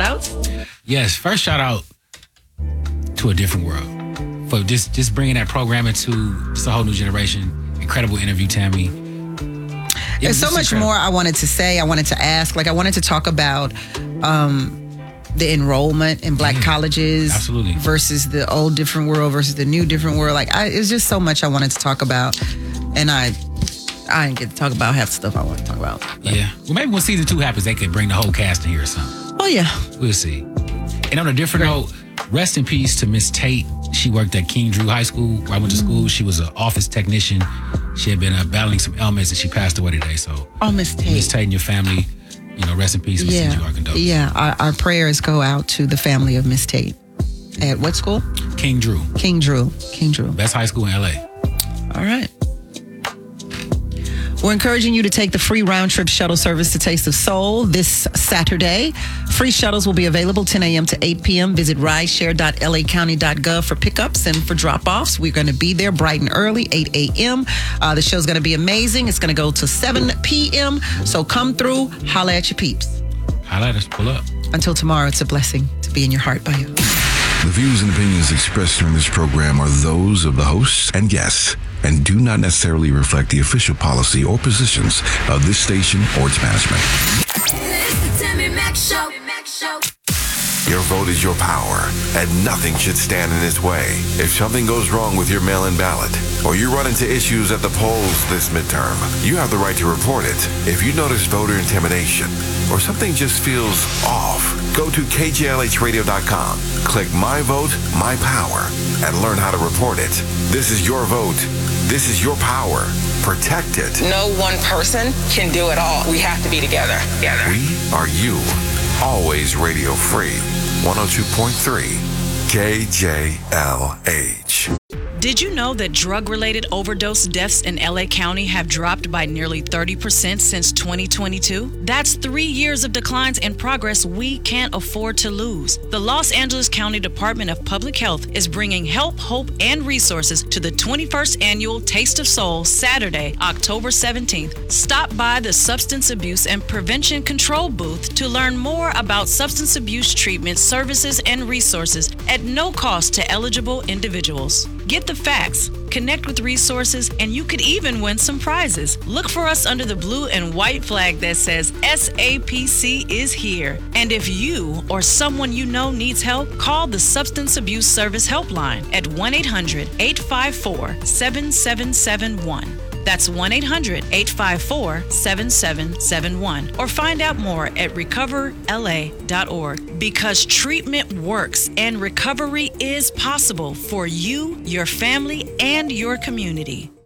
shout outs? Yes, first shout out to A Different World for just bringing that program into just a whole new generation. Incredible interview, Tammy. There's so much more I wanted to say. I wanted to ask. I wanted to talk about the enrollment in black colleges. Absolutely. Versus the old Different World versus the new Different World. It was just so much I wanted to talk about. And I didn't get to talk about half the stuff I want to talk about. Yeah. Well, maybe when season 2 happens, they could bring the whole cast in here or something. Oh, yeah. We'll see. And on a different note, rest in peace to Miss Tate. She worked at King Drew High School where I went to school. She was an office technician. She had been battling some ailments and she passed away today. So, Miss Tate. Miss Tate and your family, rest in peace. We send you our condolences. Yeah, our prayers go out to the family of Miss Tate. At what school? King Drew. King Drew. Best high school in LA. All right. We're encouraging you to take the free round-trip shuttle service to Taste of Soul this Saturday. Free shuttles will be available 10 a.m. to 8 p.m. Visit rideshare.lacounty.gov for pickups and for drop-offs. We're going to be there bright and early, 8 a.m. The show's going to be amazing. It's going to go to 7 p.m. So come through, holla at your peeps. Holla at us, pull up. Until tomorrow, it's a blessing to be in your heart by you. The views and opinions expressed during this program are those of the hosts and guests and do not necessarily reflect the official policy or positions of this station or its management. It's the Tammy Mac Show. Your vote is your power, and nothing should stand in its way. If something goes wrong with your mail-in ballot, or you run into issues at the polls this midterm, you have the right to report it. If you notice voter intimidation, or something just feels off, go to KJLHradio.com, click My Vote, My Power, and learn how to report it. This is your vote. This is your power. Protect it. No one person can do it all. We have to be together. We are you. Always radio free. 102.3 KJLH. Did you know that drug-related overdose deaths in LA County have dropped by nearly 30% since 2022? That's 3 years of declines in progress we can't afford to lose. The Los Angeles County Department of Public Health is bringing help, hope, and resources to the 21st Annual Taste of Soul Saturday, October 17th. Stop by the Substance Abuse and Prevention Control booth to learn more about substance abuse treatment services and resources at no cost to eligible individuals. Get the facts, connect with resources, and you could even win some prizes. Look for us under the blue and white flag that says SAPC is here. And if you or someone you know needs help, call the Substance Abuse Service Helpline at 1-800-854-7771. That's 1-800-854-7771. Or find out more at recoverla.org. Because treatment works and recovery is possible for you, your family, and your community.